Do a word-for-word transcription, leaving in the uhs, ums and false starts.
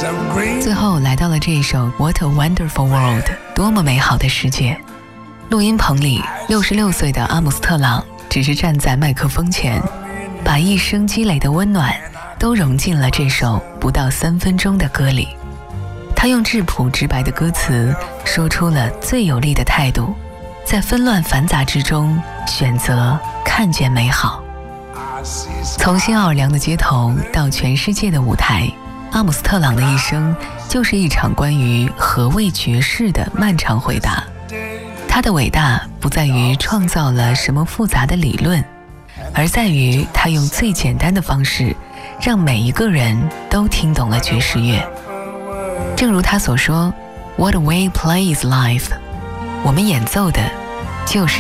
最后来到了这一首 What a Wonderful World， 多么美好的世界。录音棚里，六十六岁的阿姆斯特朗只是站在麦克风前，把一生积累的温暖都融进了这首不到三分钟的歌里。他用质朴直白的歌词说出了最有力的态度，在纷乱繁杂之中选择看见美好。从新奥尔良的街头到全世界的舞台，阿姆斯特朗的一生就是一场关于何谓爵士的漫长回答。他的伟大不在于创造了什么复杂的理论，而在于他用最简单的方式让每一个人都听懂了爵士乐。正如他所说 What a way play is life， 我们演奏的就是